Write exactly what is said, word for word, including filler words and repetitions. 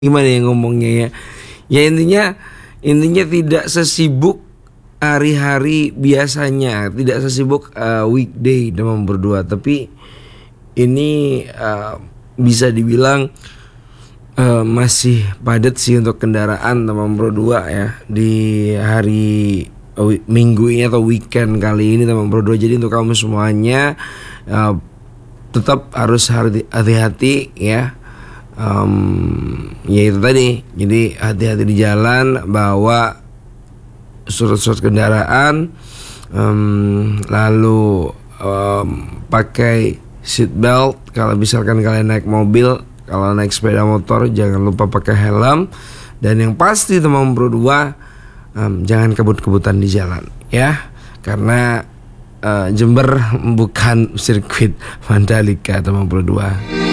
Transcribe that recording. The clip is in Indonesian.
Gimana ya ngomongnya ya? Ya intinya intinya tidak sesibuk hari-hari biasanya, tidak sesibuk uh, weekday teman berdua, tapi ini uh, bisa dibilang uh, masih padat sih untuk kendaraan teman berdua ya di hari uh, minggu ini atau weekend kali ini teman berdua. Jadi untuk kamu semuanya uh, tetap harus hati-hati ya. Um, ya itu tadi, jadi hati-hati di jalan, bawa surat-surat kendaraan, um, lalu um, pakai seat belt kalau misalkan kalian naik mobil. Kalau naik sepeda motor jangan lupa pakai helm, dan yang pasti teman berdua um, jangan kebut-kebutan di jalan ya, karena uh, Jember bukan sirkuit Mandalika teman berdua.